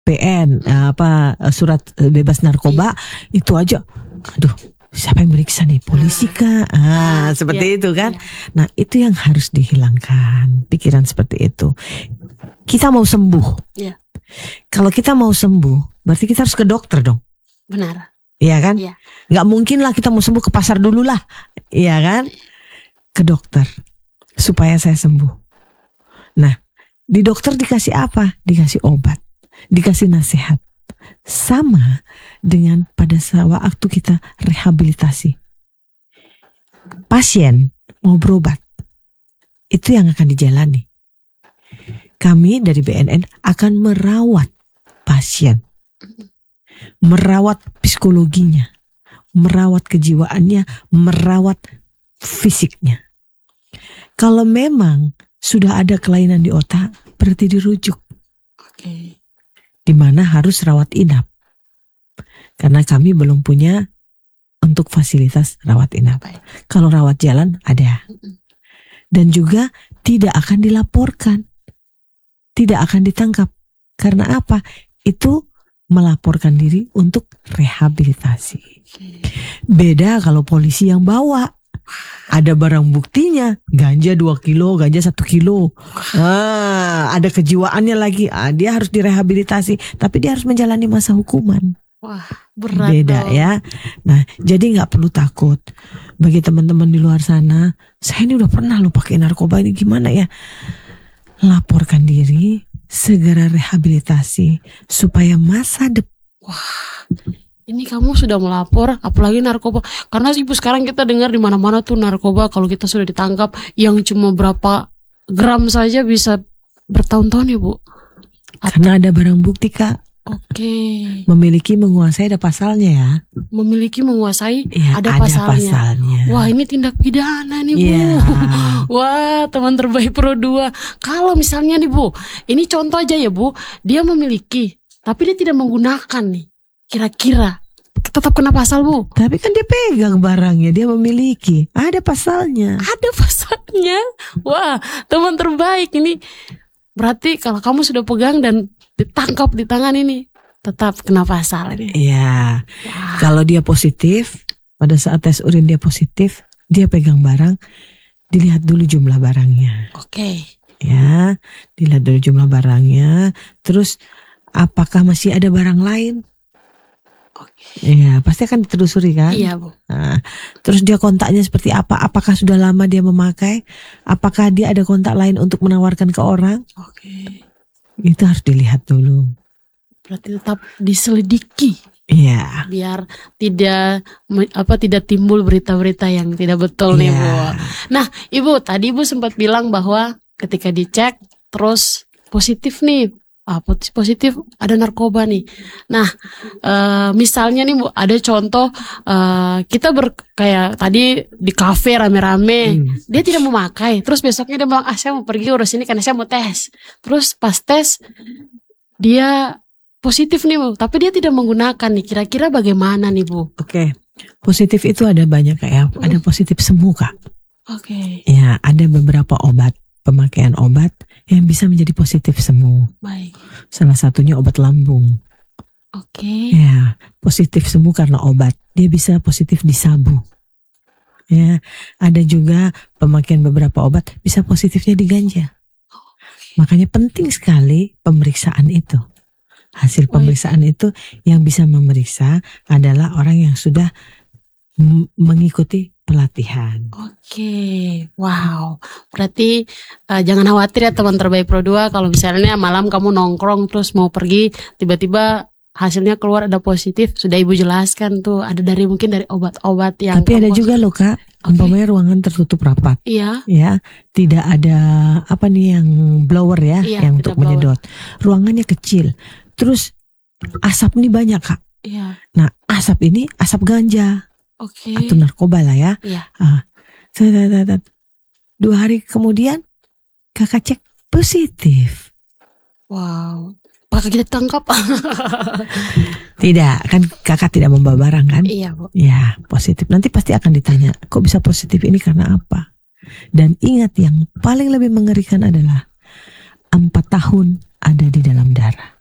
PN, surat bebas narkoba, itu aja, aduh, siapa yang meriksa nih, polisi kah? Seperti itu kan. Nah, itu yang harus dihilangkan, pikiran seperti itu. Kita mau sembuh. Kalau kita mau sembuh, berarti kita harus ke dokter dong. Benar. Iya kan? Nggak mungkin lah kita mau sembuh ke pasar dulu lah. Iya kan? Ke dokter supaya saya sembuh. Nah, di dokter dikasih apa? Dikasih obat, dikasih nasihat. Sama dengan pada waktu kita rehabilitasi. Pasien mau berobat, itu yang akan dijalani. Kami dari BNN akan merawat pasien, merawat psikologinya, merawat kejiwaannya, merawat fisiknya. Kalau memang sudah ada kelainan di otak, berarti dirujuk. Di mana harus rawat inap. Karena kami belum punya untuk fasilitas rawat inap. Kalau rawat jalan ada. Dan juga tidak akan dilaporkan. Tidak akan ditangkap. Karena apa? Itu melaporkan diri untuk rehabilitasi. Beda kalau polisi yang bawa. Ada barang buktinya, ganja 2 kilo, ganja 1 kilo. Ada kejiwaannya lagi. Dia harus direhabilitasi, tapi dia harus menjalani masa hukuman. Wah, berat. Beda dong. Ya. Nah, jadi nggak perlu takut. Bagi teman-teman di luar sana, saya ini udah pernah lo pakai narkoba ini, gimana ya? Laporkan diri, segera rehabilitasi supaya masa depan. Wah, ini kamu sudah melapor, apalagi narkoba. Karena ibu sekarang kita dengar di mana-mana tuh narkoba, kalau kita sudah ditangkap yang cuma berapa gram saja bisa bertahun-tahun ya Bu. Karena ada barang bukti Kak. Memiliki, menguasai, ada pasalnya ya. Memiliki, menguasai, ya, ada pasalnya. Wah, ini tindak pidana nih Bu. Wah, teman terbaik Pro 2. Kalau misalnya nih Bu, ini contoh aja ya Bu, dia memiliki, tapi dia tidak menggunakan nih. Kira-kira tetap kena pasal Bu. Tapi kan dia pegang barangnya, dia memiliki, ada pasalnya. Ada pasalnya. Wah, teman terbaik ini. Berarti kalau kamu sudah pegang dan ditangkap di tangan ini, tetap kena pasal ini. Iya. Kalau dia positif, pada saat tes urin dia positif, dia pegang barang, dilihat dulu jumlah barangnya. Ya, dilihat dulu jumlah barangnya. Terus apakah masih ada barang lain? Iya, pasti akan ditelusuri kan? Iya Bu. Nah, terus dia kontaknya seperti apa? Apakah sudah lama dia memakai? Apakah dia ada kontak lain untuk menawarkan ke orang? Itu harus dilihat dulu. Berarti tetap diselidiki. Iya. Biar tidak timbul berita-berita yang tidak betul nih Bu. Nah, Ibu tadi Ibu sempat bilang bahwa ketika dicek terus positif nih. Positif ada narkoba nih. Nah, misalnya nih Bu, ada contoh kita kayak tadi di kafe rame-rame, dia tidak memakai, terus besoknya dia bilang, saya mau pergi urus ini karena saya mau tes. Terus pas tes dia positif nih Bu, tapi dia tidak menggunakan nih. Kira-kira bagaimana nih Bu? Positif itu ada banyak kayak, ada positif semu Kak. Ya, ada beberapa obat. Pemakaian obat yang bisa menjadi positif semu. Salah satunya obat lambung. Ya, positif semu karena obat. Dia bisa positif di sabu. Ya, ada juga pemakaian beberapa obat bisa positifnya di ganja. Makanya penting sekali pemeriksaan itu. Hasil pemeriksaan itu yang bisa memeriksa adalah orang yang sudah mengikuti pelatihan. Wow. Berarti jangan khawatir ya teman terbaik Pro 2 kalau misalnya malam kamu nongkrong terus mau pergi tiba-tiba hasilnya keluar ada positif, sudah Ibu jelaskan tuh ada mungkin dari obat-obat yang. Tapi ada juga loh Kak, umpamanya ruangan tertutup rapat. Ya, tidak ada yang blower yang untuk menyedot. Ruangannya kecil. Terus asap ini banyak Kak. Nah, asap ini asap ganja. Atau narkoba lah ya. 2 hari kemudian kakak cek positif. Wow. Apakah kita tangkap? Tidak, kan kakak tidak membawa barang kan? Iya Bu. Ya, positif. Nanti pasti akan ditanya, kok bisa positif ini karena apa? Dan ingat yang paling lebih mengerikan adalah 4 tahun ada di dalam darah.